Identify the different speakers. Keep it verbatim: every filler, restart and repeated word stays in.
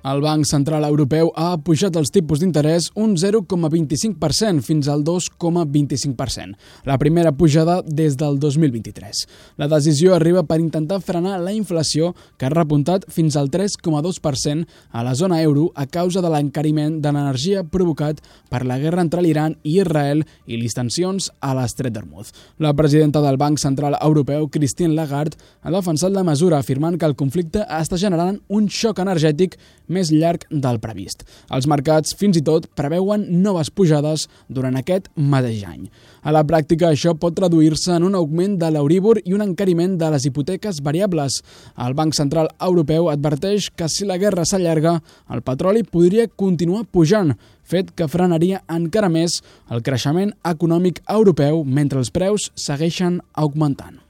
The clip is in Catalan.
Speaker 1: El Banc Central Europeu ha pujat els tipus d'interès un zero coma vint-i-cinc per cent fins al dos coma vint-i-cinc per cent, la primera pujada des del dos mil vint-i-tres. La decisió arriba per intentar frenar la inflació, que ha repuntat fins al tres coma dos per cent a la zona euro a causa de l'encariment de l'energia provocat per la guerra entre l'Iran i Israel i les tensions a l'Estret d'Hormuz. La presidenta del Banc Central Europeu, Christine Lagarde, ha defensat la mesura afirmant que el conflicte està generant un xoc energètic més llarg del previst. Els mercats fins i tot preveuen noves pujades durant aquest mateix any. A la pràctica, això pot traduir-se en un augment de l'Euríbor i un encariment de les hipoteques variables. El Banc Central Europeu adverteix que si la guerra s'allarga, el petroli podria continuar pujant, fet que frenaria encara més el creixement econòmic europeu mentre els preus segueixen augmentant.